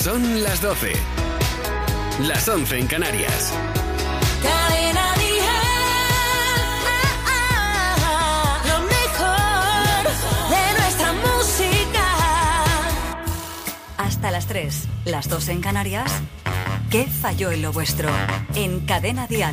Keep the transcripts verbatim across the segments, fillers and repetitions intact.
Son las doce. Las once en Canarias. Cadena Dial. Lo mejor de nuestra música. Hasta las tres, las dos en Canarias. ¿Qué falló en lo vuestro? En Cadena Dial.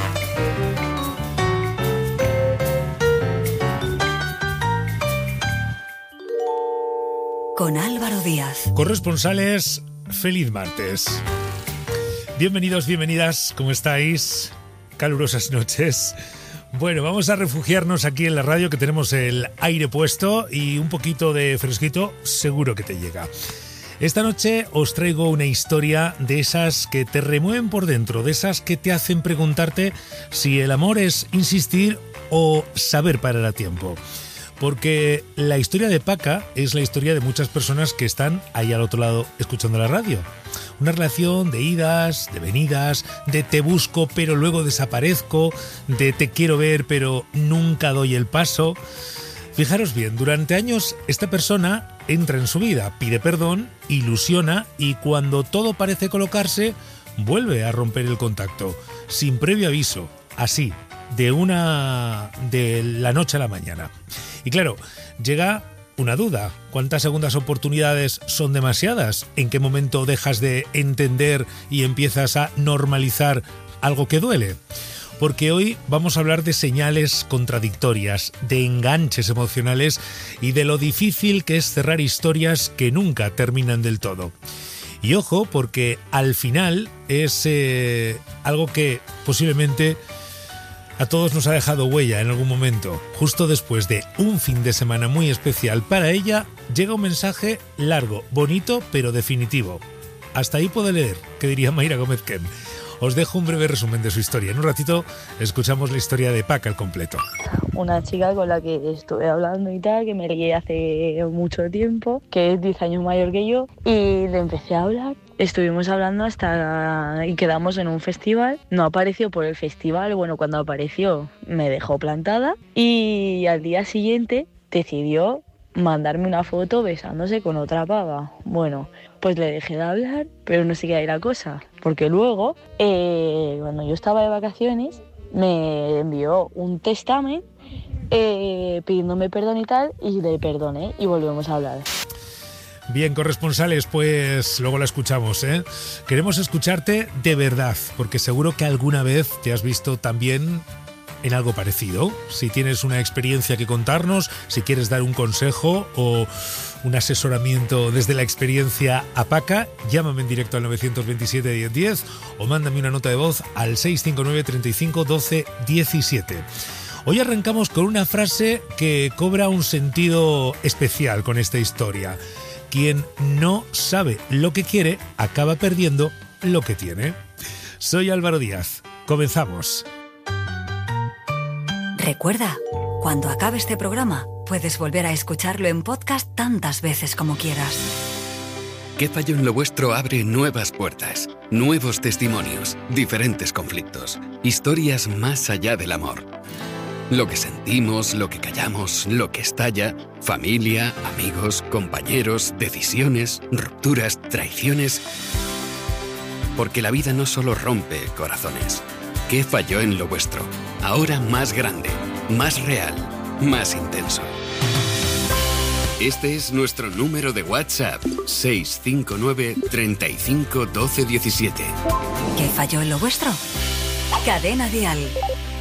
Con Álvaro Díaz. Corresponsales, feliz martes. Bienvenidos, bienvenidas, ¿cómo estáis? Calurosas noches. Bueno, vamos a refugiarnos aquí en la radio, que tenemos el aire puesto y un poquito de fresquito seguro que te llega. Esta noche os traigo una historia de esas que te remueven por dentro, de esas que te hacen preguntarte si el amor es insistir o saber parar a tiempo. Porque la historia de Paca es la historia de muchas personas que están ahí al otro lado escuchando la radio. Una relación de idas, de venidas, de te busco pero luego desaparezco, de te quiero ver pero nunca doy el paso. Fijaros bien, durante años esta persona entra en su vida, pide perdón, ilusiona y cuando todo parece colocarse, vuelve a romper el contacto, sin previo aviso, así, de una de la noche a la mañana. Y claro, llega una duda. ¿Cuántas segundas oportunidades son demasiadas? ¿En qué momento dejas de entender y empiezas a normalizar algo que duele? Porque hoy vamos a hablar de señales contradictorias, de enganches emocionales y de lo difícil que es cerrar historias que nunca terminan del todo. Y ojo, porque al final es eh, algo que posiblemente a todos nos ha dejado huella en algún momento. Justo después de un fin de semana muy especial para ella, llega un mensaje largo, bonito, pero definitivo. Hasta ahí puedo leer, que diría Mayra Gómez Ken. Os dejo un breve resumen de su historia. En un ratito escuchamos la historia de Paca al completo. Una chica con la que estuve hablando y tal, que me lié hace mucho tiempo, que es diez años mayor que yo, y le empecé a hablar. Estuvimos hablando hasta y quedamos en un festival. No apareció por el festival. Bueno, cuando apareció me dejó plantada y al día siguiente decidió mandarme una foto besándose con otra pava. Bueno, pues le dejé de hablar, pero no sé qué era la cosa, porque luego, eh, cuando yo estaba de vacaciones, me envió un testamen eh, pidiéndome perdón y tal, y le perdoné y volvemos a hablar. Bien, corresponsales, pues luego la escuchamos, ¿eh? Queremos escucharte de verdad, porque seguro que alguna vez te has visto también en algo parecido. Si tienes una experiencia que contarnos, si quieres dar un consejo o un asesoramiento desde la experiencia a Paca, llámame en directo al nueve dos siete, diez diez o mándame una nota de voz al seis cinco nueve, treinta y cinco, doce, diecisiete. Hoy arrancamos con una frase que cobra un sentido especial con esta historia. Quien no sabe lo que quiere, acaba perdiendo lo que tiene. Soy Álvaro Díaz. Comenzamos. Recuerda, cuando acabe este programa, puedes volver a escucharlo en podcast tantas veces como quieras. ¿Qué falló en lo vuestro? Abre nuevas puertas, nuevos testimonios, diferentes conflictos, historias más allá del amor. Lo que sentimos, lo que callamos, lo que estalla, familia, amigos, compañeros, decisiones, rupturas, traiciones. Porque la vida no solo rompe corazones. ¿Qué falló en lo vuestro? Ahora más grande, más real, más intenso. Este es nuestro número de WhatsApp, seis cinco nueve, treinta y cinco, doce, diecisiete. ¿Qué falló en lo vuestro? Cadena Dial.